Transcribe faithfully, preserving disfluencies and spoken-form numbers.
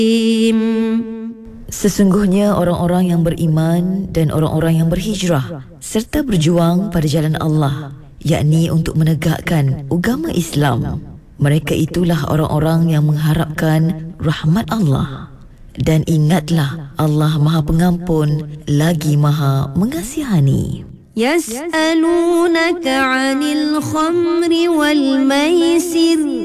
Sesungguhnya orang-orang yang beriman dan orang-orang yang berhijrah serta berjuang pada jalan Allah, yakni untuk menegakkan agama Islam, mereka itulah orang-orang yang mengharapkan rahmat Allah. Dan ingatlah, Allah Maha Pengampun lagi Maha Mengasihani. يسألونك عن الخمر والميسر